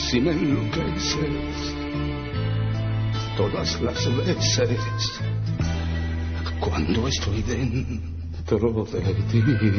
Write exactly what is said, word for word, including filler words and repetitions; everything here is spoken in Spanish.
si me enloqueces todas las veces cuando estoy dentro de ti.